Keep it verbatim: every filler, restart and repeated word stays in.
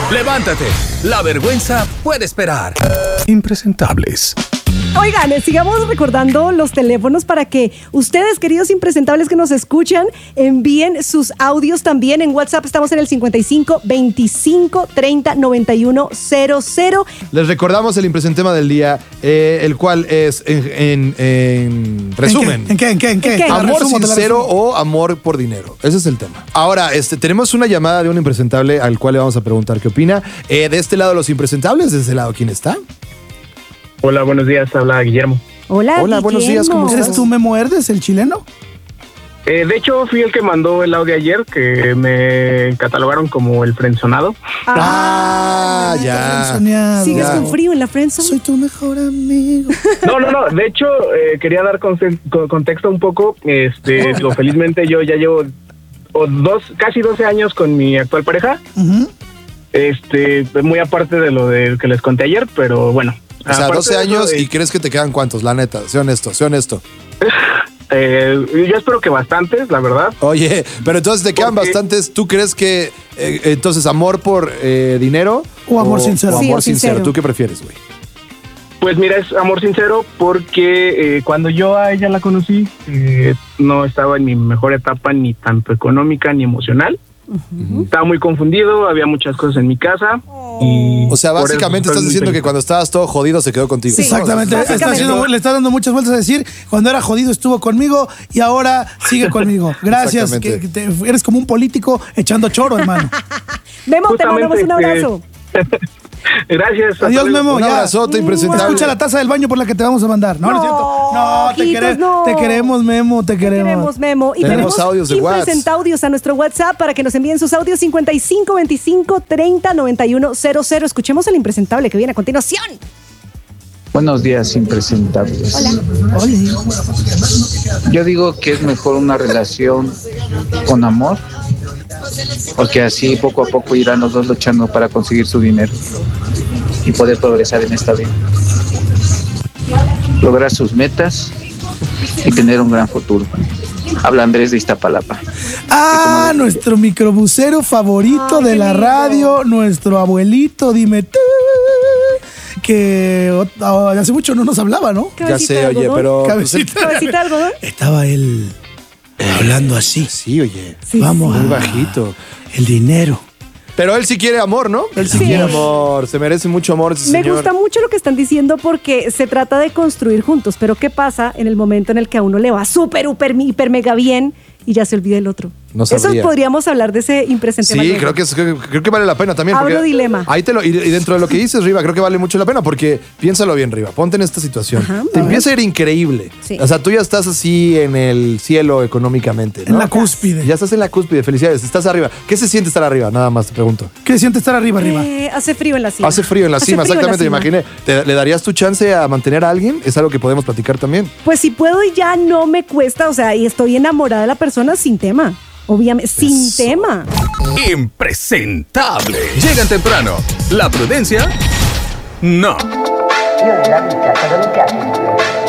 Levántate, la vergüenza puede esperar. Impresentables. Oigan, sigamos recordando los teléfonos para que ustedes, queridos impresentables que nos escuchan, envíen sus audios también. En WhatsApp estamos en el cincuenta y cinco, veinticinco, treinta, noventa y uno, cero cero. Les recordamos el impresentema del día, eh, el cual es, en, en, en resumen. ¿En qué? ¿En qué? ¿En qué? ¿En qué? Amor Resumo, te la sincero resumo. o amor por dinero. Ese es el tema. Ahora, este, tenemos una llamada de un impresentable al cual le vamos a preguntar qué opina. Eh, de este lado los impresentables, de este lado, ¿quién está? Hola, buenos días, habla Guillermo. Hola, Hola, buenos días, ¿cómo estás? ¿Eres tú, Memo Herdes, el chileno? Eh, de hecho, fui el que mandó el audio ayer, que me catalogaron como el frenzonado. Ah, ya. Soñado. ¿Sigues ya. con frío en la friendzone? Soy tu mejor amigo. No, no, no, de hecho, eh, quería dar conte- con- contexto un poco. Este, lo, felizmente yo ya llevo o dos, casi doce años con mi actual pareja. Uh-huh. Este, muy aparte de lo de que les conté ayer, pero bueno. O sea, aparte doce de eso, años eh, y crees que te quedan cuántos, la neta. Sé honesto, sé honesto. eh, yo espero que bastantes, la verdad. Oye, pero entonces te quedan Porque- bastantes. ¿Tú crees que eh, entonces amor por eh, dinero O amor sincero. o Sí, amor o sincero? sincero. ¿Tú qué prefieres, güey? Pues mira, es amor sincero porque eh, cuando yo a ella la conocí, eh, no estaba en mi mejor etapa ni tanto económica ni emocional. Uh-huh. Estaba muy confundido, había muchas cosas en mi casa. Y O sea, por básicamente eso estás estoy muy diciendo que feliz. cuando estabas todo jodido se quedó contigo. Sí. Exactamente. No, Está básicamente. haciendo- le está dando muchas vueltas a decir, cuando era jodido estuvo conmigo y ahora sigue conmigo. Gracias. Exactamente. Que, que te- eres como un político echando choro, hermano. Memo, te Justamente, mandamos un este, abrazo. Gracias. Adiós, hasta luego. Memo. Un ya. abrazote impresentable. Escucha la taza del baño por la que te vamos a mandar. No, no, es cierto. No, te, hijitos, quere- no. te queremos, Memo, te queremos. Queremos, Memo. Y Tenemos tenemos audios de WhatsApp. impresentaudios a nuestro WhatsApp para que nos envíen sus audios cincuenta y cinco, veinticinco, treinta, noventa y uno, cero cero. Escuchemos el impresentable que viene a continuación. Buenos días, impresentables. Oye, Yo digo que es mejor una relación con amor, porque así poco a poco irán los dos luchando para conseguir su dinero y poder progresar en esta vida. Lograr sus metas y tener un gran futuro. Habla Andrés de Iztapalapa. ah, nuestro microbusero favorito Ay, de qué la lindo. radio, nuestro abuelito, dime tú, que oh, hace mucho no nos hablaba, ¿no? Ya Cabecita sé, de oye, algodón. pero... Cabecita. Cabecita de algodón. Estaba él hablando así. Sí, oye. Sí, Vamos sí. Muy a bajito. el dinero. Pero él sí quiere amor, ¿no? Él sí, Sí. quiere amor. Se merece mucho amor ese Me señor. gusta mucho lo que están diciendo porque se trata de construir juntos. Pero ¿qué pasa en el momento en el que a uno le va súper, hiper, hiper, mega bien y ya se olvida el otro? No Eso sabría. podríamos hablar de ese impresente. Sí, creo que, es- creo, creo que vale la pena también. Abro porque dilema. Ahí te lo, y, y dentro de lo que dices, Riva, creo que vale mucho la pena porque piénsalo bien, Riva. Ponte en esta situación. Ajá, te a empieza a ir increíble. Sí. O sea, tú ya estás así en el cielo económicamente, ¿no? En la cúspide. Ya estás en la cúspide. Felicidades. Estás arriba. ¿Qué se siente estar arriba? Nada más te pregunto. ¿Qué siente estar arriba, arriba? Eh, hace frío en la cima. Hace frío en la Hace cima, frío en la exactamente, me cima. imaginé. ¿Te- ¿Le darías tu chance a mantener a alguien? Es algo que podemos platicar también. Pues si puedo y ya no me cuesta, o sea, y estoy enamorada de la persona sin tema. Obviamente, sin Eso. tema. Impresentable. Llegan temprano. La prudencia, no. Io nella vita quello che mi piace di più